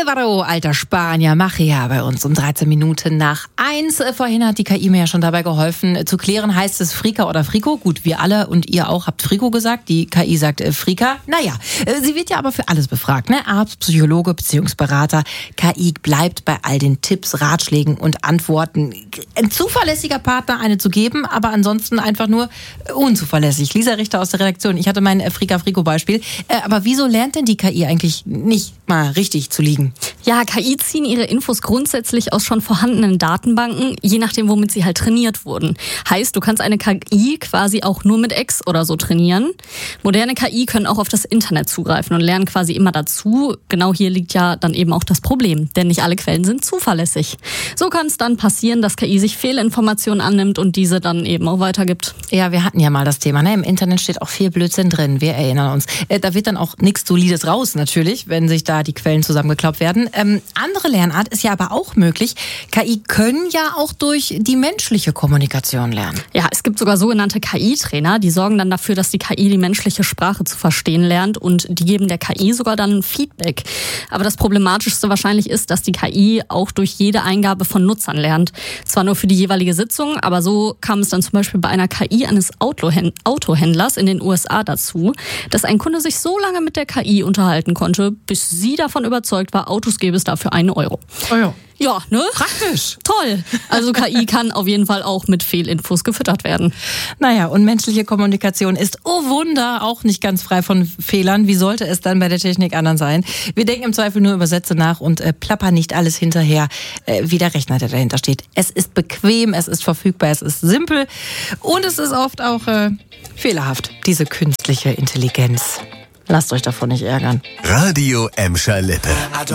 Alvaro, alter Spanier, mach ja bei uns um 13 Minuten nach 1. Vorhin hat die KI mir ja schon dabei geholfen zu klären, heißt es Frika oder Frico? Gut, wir alle und ihr auch habt Frico gesagt, die KI sagt Frika. Naja, sie wird ja aber für alles befragt, ne? Arzt, Psychologe, Beziehungsberater. KI bleibt bei all den Tipps, Ratschlägen und Antworten ein zuverlässiger Partner, eine zu geben, aber ansonsten einfach nur unzuverlässig. Lisa Richter aus der Redaktion, ich hatte mein Frika-Frico-Beispiel. Aber wieso lernt denn die KI eigentlich nicht mal richtig zu liegen? Ja, KI ziehen ihre Infos grundsätzlich aus schon vorhandenen Datenbanken, je nachdem, womit sie halt trainiert wurden. Heißt, du kannst eine KI quasi auch nur mit X oder so trainieren. Moderne KI können auch auf das Internet zugreifen und lernen quasi immer dazu. Genau hier liegt ja dann eben auch das Problem, denn nicht alle Quellen sind zuverlässig. So kann es dann passieren, dass KI sich Fehlinformationen annimmt und diese dann eben auch weitergibt. Ja, wir hatten ja mal das Thema, ne? Im Internet steht auch viel Blödsinn drin, wir erinnern uns. Da wird dann auch nichts Solides raus natürlich, wenn sich da die Quellen zusammengeklaubt werden. Andere Lernart ist ja aber auch möglich. KI können ja auch durch die menschliche Kommunikation lernen. Ja, es gibt sogar sogenannte KI-Trainer, die sorgen dann dafür, dass die KI die menschliche Sprache zu verstehen lernt und die geben der KI sogar dann Feedback. Aber das Problematischste wahrscheinlich ist, dass die KI auch durch jede Eingabe von Nutzern lernt. Zwar nur für die jeweilige Sitzung, aber so kam es dann zum Beispiel bei einer KI eines Autohändlers in den USA dazu, dass ein Kunde sich so lange mit der KI unterhalten konnte, bis sie davon überzeugt war, Autos gäbe es dafür 1 Euro. Oh ja. Ja, ne? Praktisch. Toll. Also KI kann auf jeden Fall auch mit Fehlinfos gefüttert werden. Naja, und menschliche Kommunikation ist, oh Wunder, auch nicht ganz frei von Fehlern. Wie sollte es dann bei der Technik anders sein? Wir denken im Zweifel nur über Sätze nach und plappern nicht alles hinterher, wie der Rechner, der dahinter steht. Es ist bequem, es ist verfügbar, es ist simpel und es ist oft auch fehlerhaft, diese künstliche Intelligenz. Lasst euch davon nicht ärgern. Radio Emscher Lippe.